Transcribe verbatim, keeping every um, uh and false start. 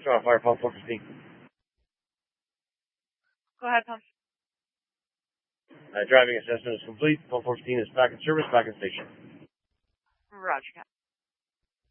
Sean Fire, pump four fifteen. Go ahead, pump. Uh, driving assessment is complete. Pump four fifteen is back in service, back in station. Roger, Captain.